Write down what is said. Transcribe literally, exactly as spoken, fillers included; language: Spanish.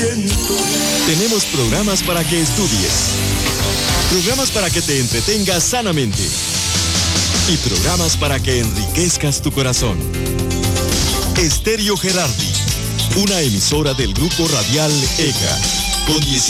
Tenemos programas para que estudies, programas para que te entretengas sanamente y programas para que enriquezcas tu corazón. Estéreo Gerardi, una emisora del grupo radial E C A, con